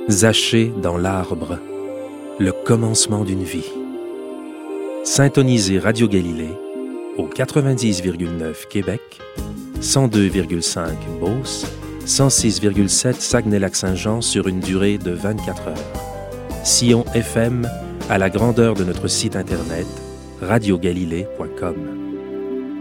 Zaché dans l'arbre, le commencement d'une vie. Syntonisez Radio Galilée au 90,9 Québec, 102,5 Beauce, 106,7 Saguenay-Lac-Saint-Jean sur une durée de 24 heures. Sillon FM à la grandeur de notre site internet radiogalilée.com.